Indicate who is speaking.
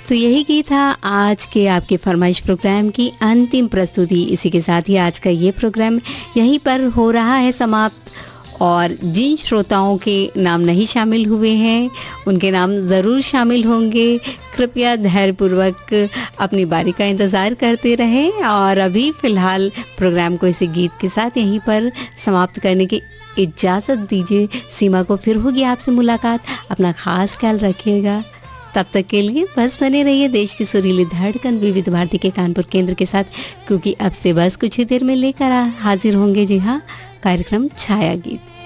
Speaker 1: तो यही गीत था आज के आपके फरमाइश प्रोग्राम की अंतिम प्रस्तुति। इसी के साथ ही आज का ये प्रोग्राम यहीं पर हो रहा है समाप्त। और जिन श्रोताओं के नाम नहीं शामिल हुए हैं उनके नाम ज़रूर शामिल होंगे। कृपया धैर्यपूर्वक अपनी बारी का इंतज़ार करते रहें। और अभी फ़िलहाल प्रोग्राम को इसी गीत के साथ यहीं पर समाप्त करने की इजाज़त दीजिए। सीमा को फिर होगी आपसे मुलाकात। अपना ख़ास ख्याल रखिएगा। तब तक के लिए बस बने रहिए देश की सुरीली धड़कन विविध भारती के कानपुर केंद्र के साथ, क्योंकि अब से बस कुछ ही देर में लेकर हाजिर होंगे जी हाँ कार्यक्रम छाया गीत।